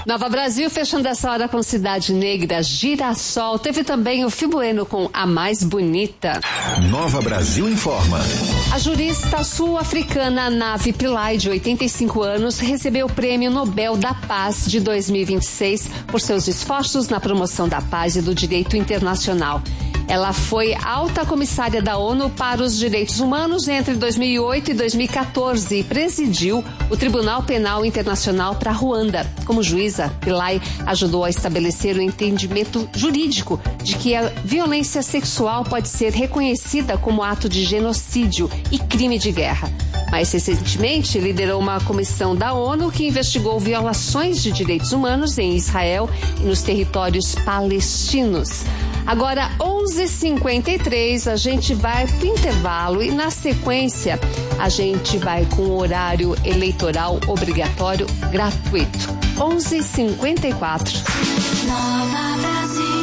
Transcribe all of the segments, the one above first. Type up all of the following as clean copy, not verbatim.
Nova Brasil, fechando essa hora com Cidade Negra, Girassol. Teve também o Fibueno com A Mais Bonita. Nova Brasil informa. A jurista sul-africana Navi Pillay, de 85 anos, recebeu o Prêmio Nobel da Paz de 2026 por seus esforços na promoção da paz e do direito internacional. Ela foi alta comissária da ONU para os Direitos Humanos entre 2008 e 2014 e presidiu o Tribunal Penal Internacional para Ruanda. Como juíza, Pillay ajudou a estabelecer o entendimento jurídico de que a violência sexual pode ser reconhecida como ato de genocídio e crime de guerra. Mais recentemente, liderou uma comissão da ONU que investigou violações de direitos humanos em Israel e nos territórios palestinos. Agora, 11h53, a gente vai para o intervalo e, na sequência, a gente vai com o horário eleitoral obrigatório gratuito. 11h54. Nova Brasil.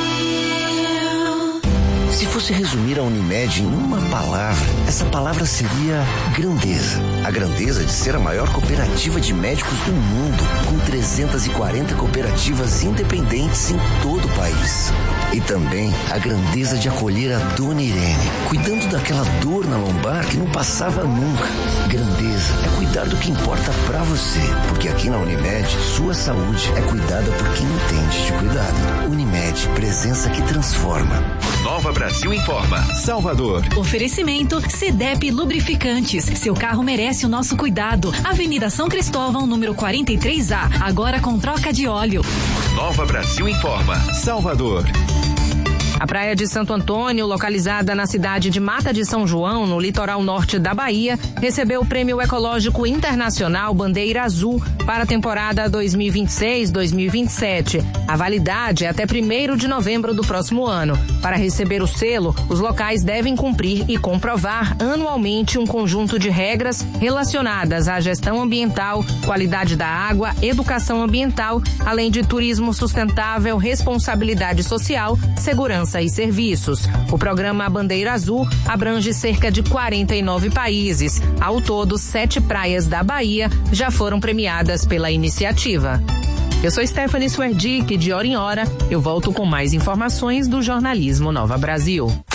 Se fosse resumir a Unimed em uma palavra, essa palavra seria grandeza. A grandeza de ser a maior cooperativa de médicos do mundo, com 340 cooperativas independentes em todo o país. E também a grandeza de acolher a Dona Irene, cuidando daquela dor na lombar que não passava nunca. Grandeza é cuidar do que importa pra você, porque aqui na Unimed, sua saúde é cuidada por quem entende de cuidado. Unimed, presença que transforma. Nova Brasil informa. Salvador. Oferecimento CDEP Lubrificantes. Seu carro merece o nosso cuidado. Avenida São Cristóvão, número 43A. Agora com troca de óleo. Nova Brasil informa. Salvador. A Praia de Santo Antônio, localizada na cidade de Mata de São João, no litoral norte da Bahia, recebeu o Prêmio Ecológico Internacional Bandeira Azul para a temporada 2026-2027. A validade é até 1º de novembro do próximo ano. Para receber o selo, os locais devem cumprir e comprovar anualmente um conjunto de regras relacionadas à gestão ambiental, qualidade da água, educação ambiental, além de turismo sustentável, responsabilidade social, segurança e serviços. O programa Bandeira Azul abrange cerca de 49 países. Ao todo, 7 praias da Bahia já foram premiadas pela iniciativa. Eu sou Stephanie Swerdick, de hora em hora eu volto com mais informações do jornalismo Nova Brasil.